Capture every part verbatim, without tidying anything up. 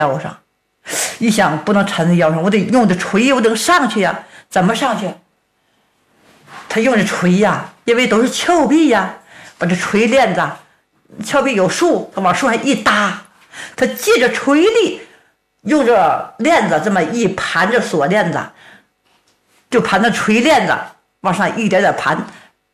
腰上，一想不能缠在腰上，我得用着锤，我得上去呀。怎么上去？他用着锤呀，因为都是峭壁呀，把这锤链子，峭壁有树，他往树上一搭，他借着锤力，用着链子这么一盘着锁链子，就盘着锤链子往上一点点盘，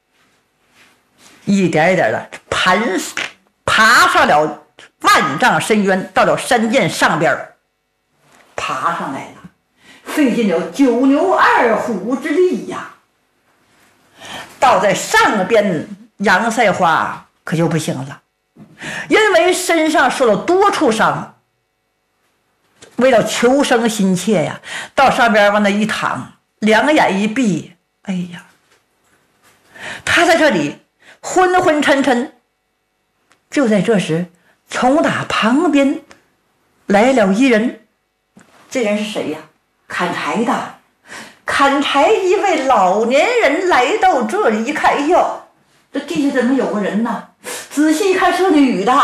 一点一点的盘，爬上了万丈深渊，到了山涧上边，爬上来了，费尽了九牛二虎之力呀。到在上边，杨赛花可就不行了，因为身上受了多处伤，为了求生心切呀，到上边往那一躺，两眼一闭，哎呀，他在这里昏昏沉沉。就在这时，从打旁边来了一人，这人是谁呀？砍柴的。砍柴一位老年人来到这里一看，哎呦，这地下怎么有个人呢？仔细一看是个女的。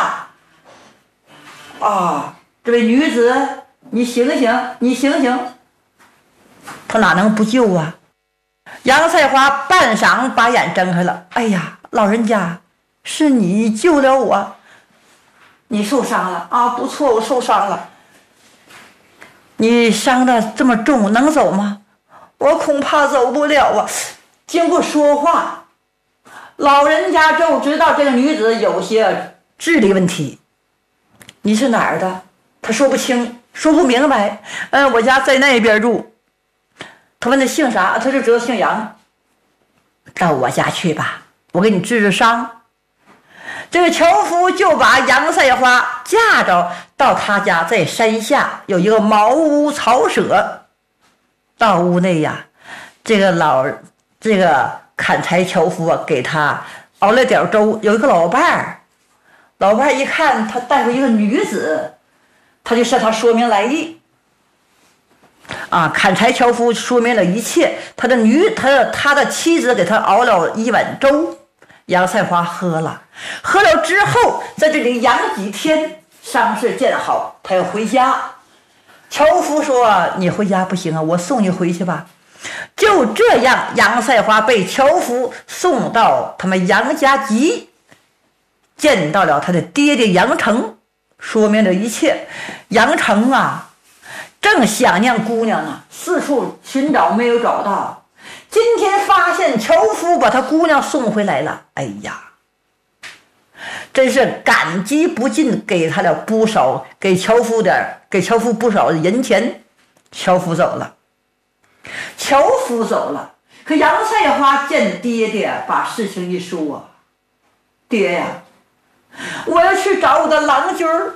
啊，这位女子，你醒醒，你醒醒！他哪能不救啊？杨赛花半晌把眼睁开了，哎呀，老人家，是你救了我。你受伤了啊？不错，我受伤了。你伤得这么重，能走吗？我恐怕走不了啊。经过说话，老人家就知道这个女子有些智力问题。你是哪儿的？他说不清，说不明白。嗯，我家在那边住。他问他姓啥，他就知道姓杨。到我家去吧，我给你治治伤。这个樵夫就把杨赛花架着到他家，在山下有一个茅屋草舍。到屋内呀，这个老这个砍柴樵夫啊，给他熬了点粥。有一个老伴儿，老伴儿一看他带回一个女子，他就向他说明来意。啊，砍柴樵夫说明了一切，他的女他的他的妻子给他熬了一碗粥，杨赛花喝了，喝了之后在这里养几天，伤势见好，他要回家。樵夫说：“你回家不行啊，我送你回去吧。”就这样，杨赛花被樵夫送到他们杨家集，见到了他的爹爹杨成，说明了一切。杨成啊，正想念姑娘呢，四处寻找没有找到，今天发现樵夫把他姑娘送回来了，哎呀，真是感激不尽，给他了不少，给樵夫点，给樵夫不少的银钱。樵夫走了，樵夫走了，可杨赛花见爹爹，把事情一说，爹呀，我要去找我的郎君儿。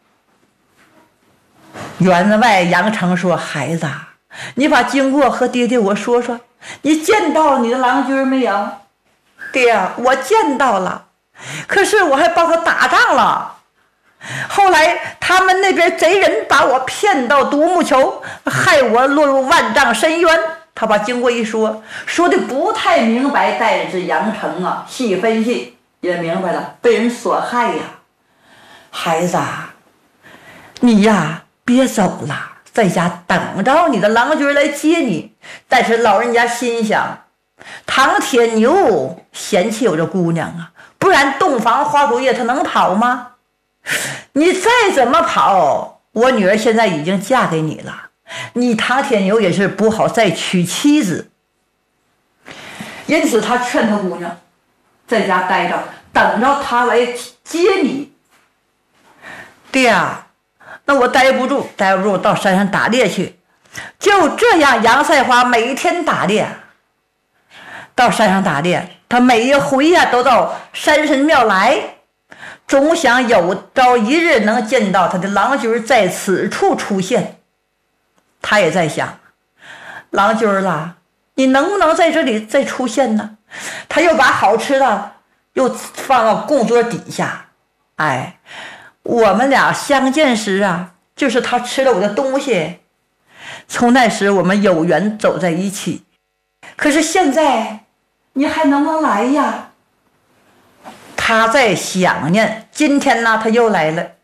员外杨成说：“孩子，你把经过和爹爹我说说，你见到你的郎君没有？”爹，我见到了。可是我还帮他打仗了，后来他们那边贼人把我骗到独木桥，害我落入万丈深渊。他把经过一说，说的不太明白，但是杨成啊细分析也明白了，被人所害呀。孩子，你呀别走了，在家等着你的郎君来接你。但是老人家心想，唐铁牛嫌弃我这姑娘啊，不然洞房花烛夜他能跑吗？你再怎么跑，我女儿现在已经嫁给你了，你唐铁牛也是不好再娶妻子。因此他劝他姑娘在家待着，等着他来接你。对呀，那我待不住，待不住到山上打猎去。就这样，杨赛花每天打猎，到山上打猎，他每一回呀、啊、都到山神庙来，总想有朝一日能见到他的郎君在此处出现。他也在想，郎君啦，你能不能在这里再出现呢？他又把好吃的又放到供桌底下。哎，我们俩相见时啊，就是他吃了我的东西，从那时我们有缘走在一起。可是现在你还能不能来呀？他在想念，今天呢他又来了。